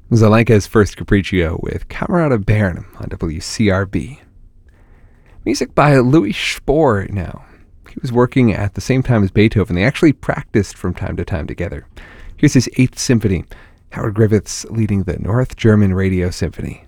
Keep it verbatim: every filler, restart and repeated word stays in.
Zelenka's First Capriccio with Camerata Bern on W C R B. Music by Louis Spohr now. He was working at the same time as Beethoven. They actually practiced from time to time together. Here's his Eighth Symphony. Howard Griffiths leading the North German Radio Symphony.